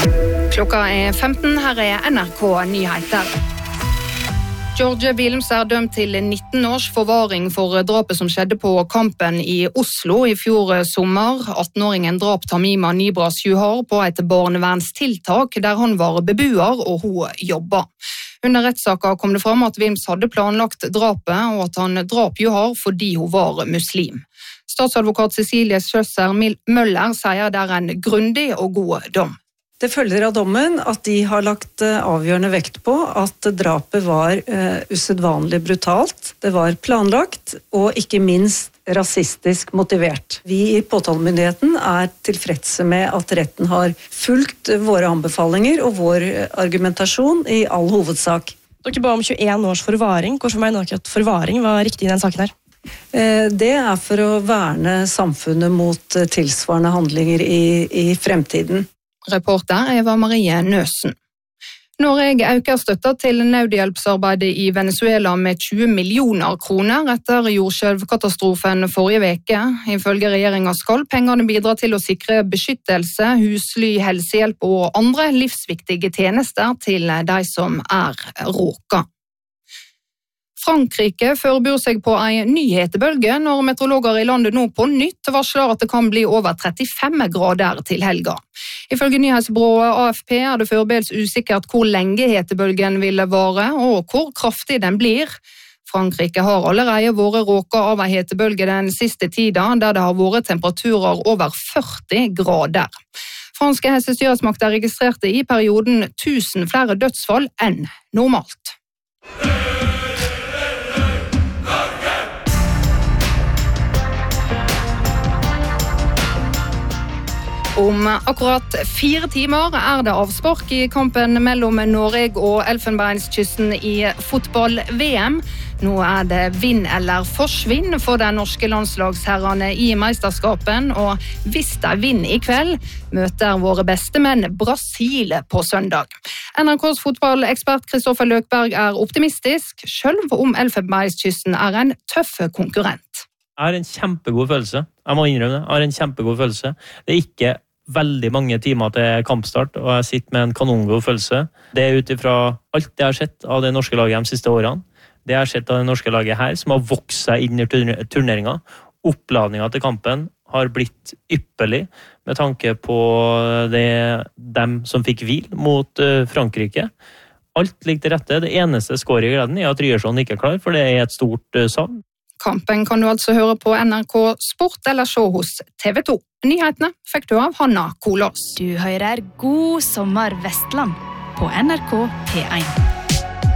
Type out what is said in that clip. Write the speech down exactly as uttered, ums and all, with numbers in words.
Klokka er femten, her er N R K Nyheter. George Wilms er dømt til nitten års forvaring for drapet som skjedde på Kampen i Oslo i fjor sommer. attenåringen drap Tamima Nibras Juhar på et barnevernstiltak der han var bebuer og hun jobba. Under rettssaka kom det fram at Wilms hadde planlagt drapet og at han drap Juhar fordi hun var muslim. Statsadvokat Cecilie Schøsser Møller sier det er en grundig og god dom. Det følger av dommen at de har lagt avgjørende vekt på at drapet var uh, usedvanlig brutalt, det var planlagt og ikke minst rasistisk motivert. Vi i påtalemyndigheten er tilfredse med at retten har fulgt våre anbefalinger og vår argumentasjon i all hovedsak. Dere ba om tjueen års forvaring. Hvorfor mener dere at forvaring var riktig i den saken her? Det er for å verne samfunnet mot tilsvarende handlinger i, i fremtiden. Reporter Eva Marie Nøsen. Norge øker støtta til nødhjelpsarbeidet i Venezuela med tjue millioner kroner etter jordskjelvkatastrofen forrige veke. Ifølge regjeringen skal pengene bidra til å sikre beskyttelse, husly, helsehjelp og andre livsviktige tjenester til de som er råka. Frankrike forbereder seg på en ny hetebølge når meteorologer i landet nå på nytt varsler at det kan bli over trettifem grader til helga. Ifølge nyhetsbyrået A F P er det forberedt usikkert hvor lenge hetebølgen vil vare og hvor kraftig den blir. Frankrike har allerede vært råka av en hetebølge den siste tida, der det har vært temperaturer over førti grader. Franske helsestyresmakter registrerte i perioden tusen flere dødsfall enn normalt. Om akkurat fire timer er det avspark i kampen mellom Norge og Elfenbenskysten i fotball-V M. Nå er det vinn eller forsvinn for de norske landslagsherrene i mesterskapen, og hvis de vinner i kveld, møter våre beste menn Brasil på søndag. N R K's fotballekspert Kristoffer Løkberg er optimistisk, selv om Elfenbenskysten er en tøff konkurrent. Jeg har en kjempegod følelse. Jeg må innrømme det. Jeg har en kjempegod følelse. Det er ikke veldig mange timer til kampstart, og jeg sitter med en kanongod følelse. Det er ut ifra alt jeg har sett av det norske laget de siste årene. Det jeg har sett av det norske laget her, som har vokst seg inn i turneringen. Oppladningen til kampen har blitt ypperlig, med tanke på det, dem som fikk hvil mot Frankrike. Alt ligger til rette. Det eneste skår i gleden er at Ryerson ikke er klar, for det er et stort savn. Kampen kan du altså høre på N R K Sport eller se hos T V to. Nyhetene fikk du av Hanna Kolås. Du hører God sommer Vestland på N R K P en.